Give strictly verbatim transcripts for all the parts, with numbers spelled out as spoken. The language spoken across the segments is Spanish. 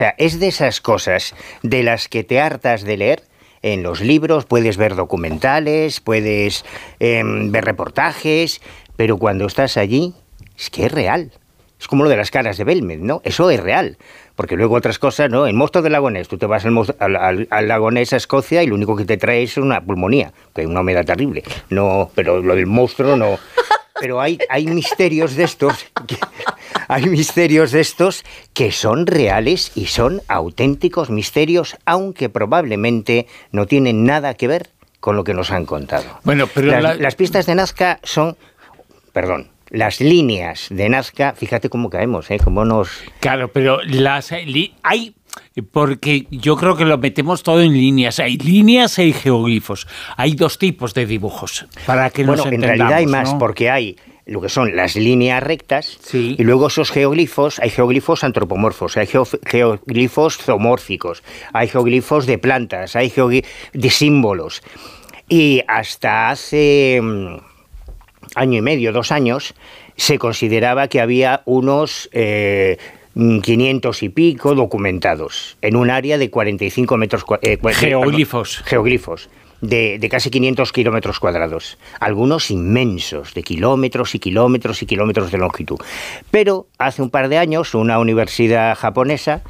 sea, es de esas cosas de las que te hartas de leer. En los libros puedes ver documentales, puedes eh, ver reportajes, pero cuando estás allí, es que es real. Es como lo de las caras de Belmed, ¿no? Eso es real. Porque luego otras cosas, ¿no? En Mosto del Lago Ness, tú te vas al, al, al, al Lago Ness a Escocia y lo único que te trae es una pulmonía, que es una humedad terrible. No, pero lo del monstruo no. Pero hay, hay misterios de estos, que, hay misterios de estos que son reales y son auténticos misterios, aunque probablemente no tienen nada que ver con lo que nos han contado. Bueno, pero las, la... las pistas de Nazca son, perdón, las líneas de Nazca, fíjate cómo caemos, ¿eh? Cómo nos... Claro, pero las hay... Porque yo creo que lo metemos todo en líneas. Hay líneas y hay geoglifos. Hay dos tipos de dibujos, para que nos bueno, entendamos. En realidad hay más, ¿no? porque hay lo que son las líneas rectas, sí. Y luego esos geoglifos, hay geoglifos antropomorfos, hay geo, geoglifos zoomórficos, hay geoglifos de plantas, hay geoglifos de símbolos. Y hasta hace um, año y medio, dos años, se consideraba que había unos... Eh, quinientos y pico documentados en un área de cuarenta y cinco metros eh, geoglifos perdón, geoglifos de, de casi quinientos kilómetros cuadrados, algunos inmensos, de kilómetros y kilómetros y kilómetros de longitud. Pero hace un par de años una universidad japonesa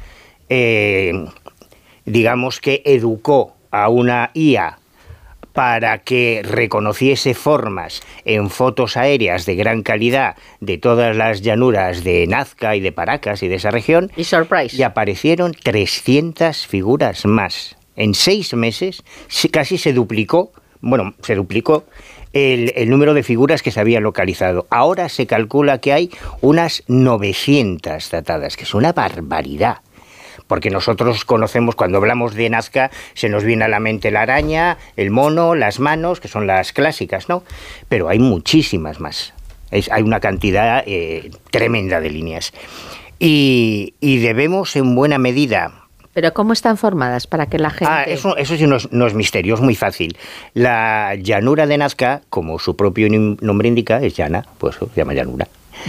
eh, digamos que educó a una I A para que reconociese formas en fotos aéreas de gran calidad de todas las llanuras de Nazca y de Paracas y de esa región. Y surprise. Y aparecieron trescientas figuras más. En seis meses casi se duplicó, bueno, se duplicó el, el número de figuras que se había localizado. Ahora se calcula que hay unas novecientas datadas, que es una barbaridad. Porque nosotros conocemos, cuando hablamos de Nazca, se nos viene a la mente la araña, el mono, las manos, que son las clásicas, ¿no? Pero hay muchísimas más. Es, hay una cantidad eh, tremenda de líneas. Y, y debemos, en buena medida... ¿Pero cómo están formadas para que la gente...? Ah, eso, eso sí no es, no es misterio, es muy fácil. La llanura de Nazca, como su propio nombre indica, es llana, pues se llama llanura.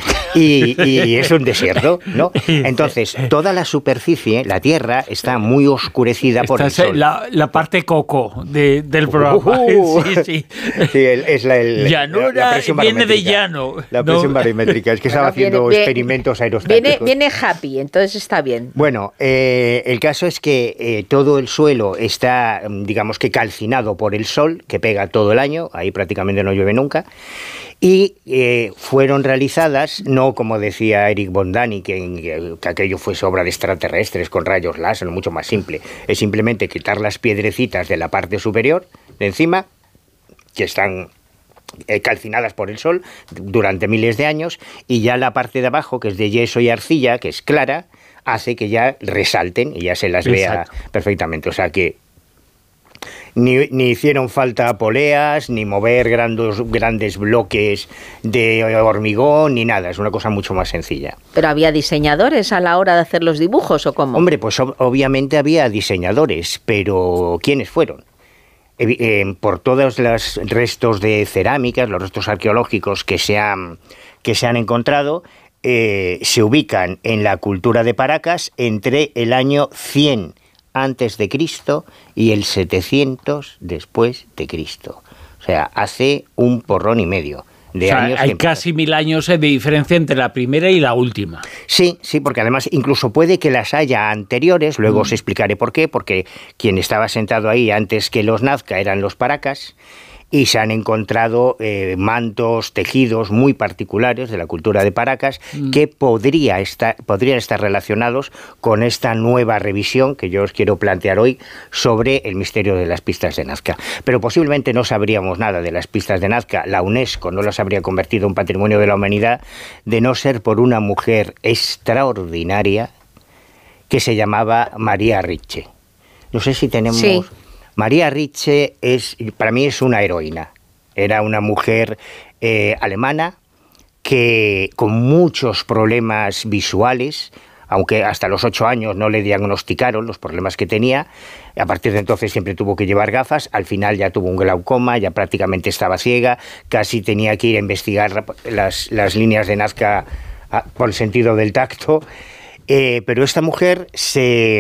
Y, y es un desierto, ¿no? Entonces, toda la superficie, la tierra, está muy oscurecida Esta por el sol. La, la parte coco de, del programa. Uh, uh, sí, sí. sí el, es la, el, Llanura la viene de llano. La presión no. barométrica. Es que estaba bueno, haciendo viene, experimentos aerostáticos. Viene, viene happy, entonces está bien. Bueno, eh, el caso es que eh, todo el suelo está, digamos que calcinado por el sol, que pega todo el año. Ahí prácticamente no llueve nunca. Y eh, fueron realizadas, no como decía Eric Bondani, que, que aquello fuese obra de extraterrestres con rayos láser, mucho más simple. Es simplemente quitar las piedrecitas de la parte superior, de encima, que están eh, calcinadas por el sol durante miles de años, y ya la parte de abajo, que es de yeso y arcilla, que es clara, hace que ya resalten y ya se las Exacto. vea perfectamente. O sea que Ni, ni hicieron falta poleas, ni mover grandes, grandes bloques de hormigón, ni nada. Es una cosa mucho más sencilla. ¿Pero había diseñadores a la hora de hacer los dibujos o cómo? Hombre, pues ob- obviamente había diseñadores, pero ¿quiénes fueron? Eh, eh, por todos los restos de cerámicas, los restos arqueológicos que se han, que se han encontrado, eh, se ubican en la cultura de Paracas entre el año cien antes de Cristo y el setecientos después de Cristo. O sea, hace un porrón y medio de o sea, años. Hay que casi mil años de diferencia entre la primera y la última. Sí, sí, porque además incluso puede que las haya anteriores, luego mm. os explicaré por qué, porque quien estaba sentado ahí antes que los Nazca eran los Paracas, y se han encontrado eh, mantos, tejidos muy particulares de la cultura de Paracas mm. que podría estar, podrían estar relacionados con esta nueva revisión que yo os quiero plantear hoy sobre el misterio de las pistas de Nazca. Pero posiblemente no sabríamos nada de las pistas de Nazca, la UNESCO no las habría convertido en patrimonio de la humanidad, de no ser por una mujer extraordinaria que se llamaba María Ricci. No sé si tenemos... Sí. María Ricci es, para mí es una heroína. Era una mujer eh, alemana que con muchos problemas visuales, aunque hasta los ocho años no le diagnosticaron los problemas que tenía, a partir de entonces siempre tuvo que llevar gafas, al final ya tuvo un glaucoma, ya prácticamente estaba ciega, casi tenía que ir a investigar las, las líneas de Nazca por el sentido del tacto, eh, pero esta mujer se...